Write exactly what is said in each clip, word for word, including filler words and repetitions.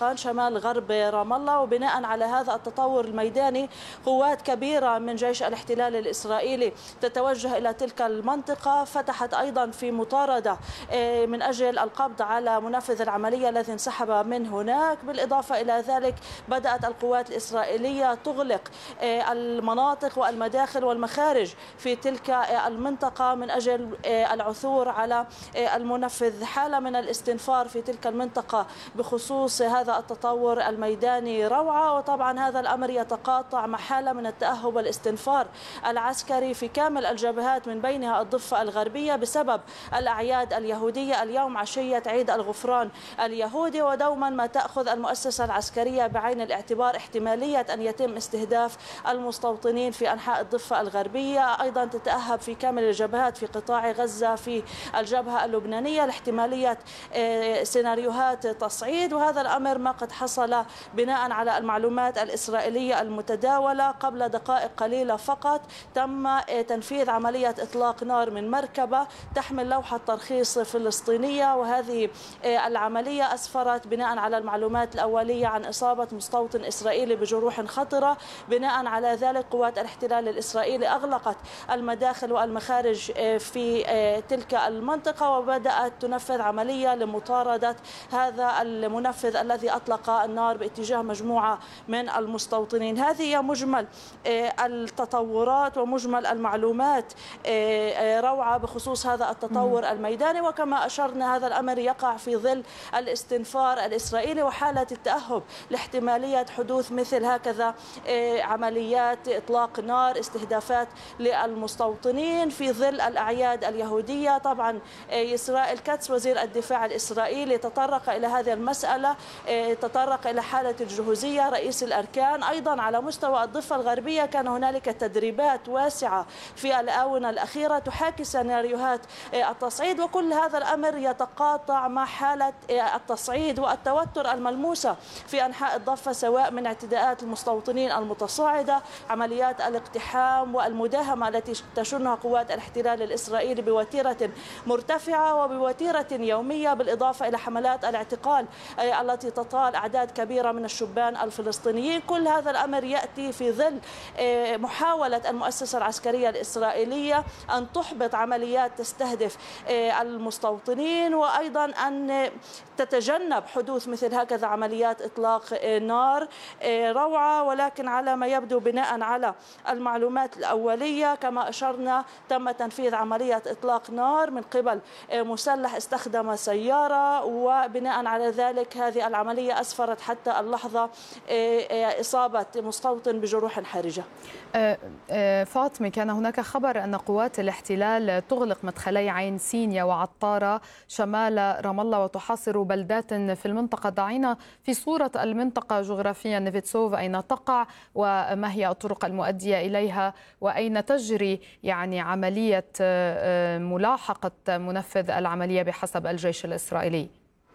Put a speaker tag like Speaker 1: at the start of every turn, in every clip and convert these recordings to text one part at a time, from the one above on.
Speaker 1: عقان شمال غرب رام الله. وبناء على هذا التطور الميداني قوات كبيرة من جيش الاحتلال الإسرائيلي تتوجه إلى تلك المنطقة، فتحت أيضا في مطاردة من أجل القبض على منفذ العملية الذي انسحب من هناك. بالإضافة إلى ذلك بدأت القوات الإسرائيلية تغلق المناطق والمداخل والمخارج في تلك المنطقة من أجل العثور على المنفذ. حالة من الاستنفار في تلك المنطقة بخصوص هذا التطور الميداني روعة، وطبعا هذا الأمر يتقاطع مع حالة من التأهب والاستنفار العسكري في كامل الجبهات من بينها الضفة الغربية بسبب الأعياد اليهودية. اليوم عشية عيد الغفران اليهودي، ودوما ما تأخذ المؤسسة العسكرية بعين الاعتبار احتمالية أن يتم استهداف المستوطنين في أنحاء الضفة الغربية. أيضا تتأهب في كامل الجبهات في قطاع غزة في الجبهة اللبنانية لاحتمالية سيناريوهات تصعيد، وهذا الأمر ما قد حصل بناء على المعلومات الإسرائيلية المتداولة. قبل دقائق قليلة فقط تم تنفيذ عملية إطلاق نار من مركبة تحمل لوحة ترخيص فلسطينية، وهذه العملية أسفرت بناء على المعلومات الأولية عن إصابة مستوطن إسرائيلي بجروح خطرة. بناء على ذلك قوات الاحتلال الإسرائيلي أغلقت المداخل والمخارج في تلك المنطقة وبدأت تنفذ عملية لمطاردة هذا المنفذ الذي أطلق النار باتجاه مجموعة من المستوطنين. هذه هي مجمل التطورات ومجمل المعلومات روعة بخصوص هذا التطور الميداني. وكما أشرنا هذا الأمر يقع في ظل الاستنفار الإسرائيلي وحالة التأهب لاحتمالية حدوث مثل هكذا عمليات إطلاق نار استهدافات للمستوطنين في ظل الأعياد اليهودية. طبعا إسرائيل كاتس وزير الدفاع الإسرائيلي تطرق إلى هذه المسألة، تطرق إلى حالة الجهوزية رئيس الأركان. أيضا على مستوى الضفة الغربية كان هنالك تدريبات واسعة في الآونة الأخيرة تحاكي سيناريوهات التصعيد، وكل هذا الأمر يتقاطع مع حالة التصعيد والتوتر الملموسة في أنحاء الضفة سواء من اعتداءات المستوطنين المتصاعدة، عمليات الاقتحام والمداهمة التي تشنها قوات الاحتلال الإسرائيلي بوتيرة مرتفعة وبوتيرة يومية، بالإضافة إلى حملات الاعتقال التي تطال أعداد كبيرة من الشبان الفلسطينيين. كل هذا الأمر يأتي في ظل محاولة المؤسسة العسكرية الإسرائيلية أن تحبط عمليات تستهدف المستوطنين، وأيضا أن تتجنب حدوث مثل هكذا عمليات إطلاق نار روعة. ولكن على ما يبدو بناء على المعلومات الأولية كما أشرنا تم تنفيذ عملية إطلاق نار من قبل مسلح استخدم سيارة، وبناء على ذلك هذه العملية أسفرت حتى اللحظة إصابة مستوطن بجروح حرجة.
Speaker 2: فاطمة، كان هناك خبر أن قوات الاحتلال تغلق مدخلي عين سينيا وعطارة شمال رام الله وتحاصر بلدات في المنطقة. ضعينا في صورة المنطقة جغرافيا نيفيتسوف، أين تقع وما هي الطرق المؤدية إليها وأين تجري يعني عملية ملاحقة منفذ العملية بحسب الجيش الإسرائيلي؟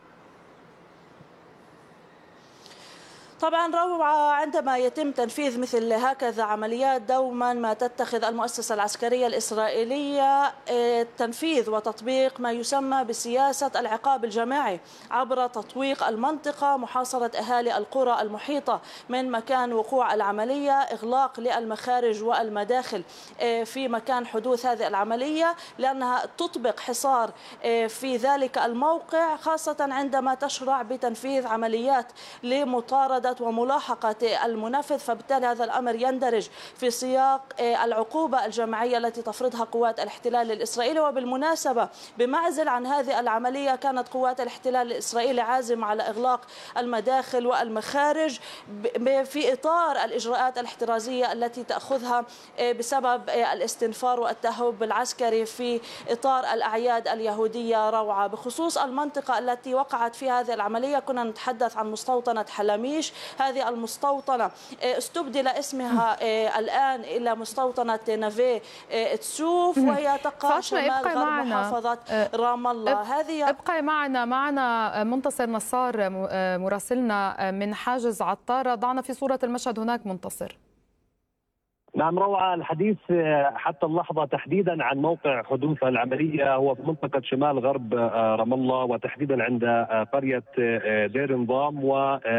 Speaker 1: طبعا روعة، عندما يتم تنفيذ مثل هكذا عمليات دوما ما تتخذ المؤسسة العسكرية الإسرائيلية تنفيذ وتطبيق ما يسمى بسياسة العقاب الجماعي عبر تطويق المنطقة، محاصرة أهالي القرى المحيطة من مكان وقوع العملية، إغلاق للمخارج والمداخل في مكان حدوث هذه العملية، لأنها تطبق حصار في ذلك الموقع، خاصة عندما تشرع بتنفيذ عمليات لمطاردة وملاحقة المنفذ. فبالتالي هذا الأمر يندرج في سياق العقوبة الجماعية التي تفرضها قوات الاحتلال الإسرائيلي. وبالمناسبة بمعزل عن هذه العملية كانت قوات الاحتلال الإسرائيلي عازمة على إغلاق المداخل والمخارج في إطار الإجراءات الاحترازية التي تأخذها بسبب الاستنفار والتهوب العسكري في إطار الأعياد اليهودية روعة. بخصوص المنطقة التي وقعت فيها هذه العملية كنا نتحدث عن مستوطنة حلميش. هذه المستوطنة استبدل اسمها الآن إلى مستوطنة نافي تسوف، وهي تقع شمال غرب محافظة رام الله. هذه
Speaker 2: ابقى معنا معنا منتصر نصار مراسلنا من حاجز عطارة. ضعنا في صورة المشهد هناك منتصر.
Speaker 3: نعم روعة، الحديث حتى اللحظة تحديدا عن موقع حدوث العملية هو في منطقة شمال غرب رام الله، وتحديدا عند قرية دير نظام و